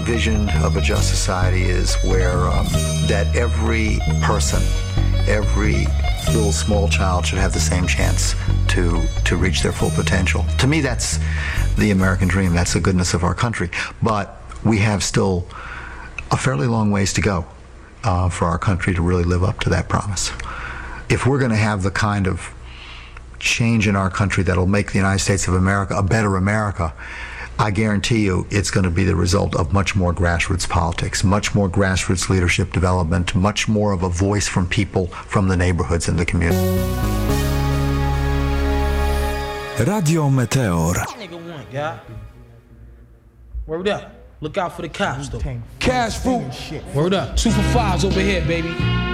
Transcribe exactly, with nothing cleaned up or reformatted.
vision of a just society is where um, that every person, every little small child should have the same chance to to reach their full potential. To me, that's the American dream. That's the goodness of our country. But we have still a fairly long ways to go uh, for our country to really live up to that promise. If we're going to have the kind of change in our country that'll make the United States of America a better America, I guarantee you it's going to be the result of much more grassroots politics, much more grassroots leadership development, much more of a voice from people from the neighborhoods and the community. Radio Meteor. Nigga one, guy. Word up. Look out for the cops, though. Cash fruit. Word up. Two for fives over here, baby.